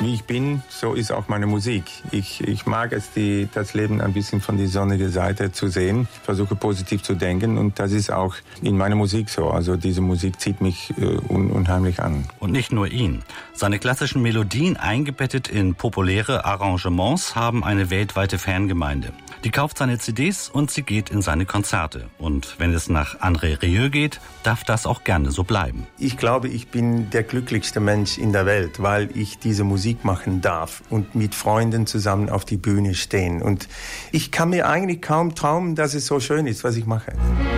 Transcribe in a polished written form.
wie ich bin, so ist auch meine Musik. Ich mag es, das Leben ein bisschen von der sonnigen Seite zu sehen, versuche positiv zu denken und das ist auch in meiner Musik so. Also diese Musik zieht mich unheimlich an. Und nicht nur ihn. Seine klassischen Melodien, eingebettet in populäre Arrangements, haben eine weltweite Fangemeinde. Die kauft seine CDs und sie geht in seine Konzerte. Und wenn es nach André Rieu geht, darf das auch gerne so bleiben. Ich glaube, ich bin der glücklichste Mensch in der Welt, weil ich diese Musik machen darf und mit Freunden zusammen auf die Bühne stehen. Und ich kann mir eigentlich kaum träumen, dass es so schön ist, was ich mache.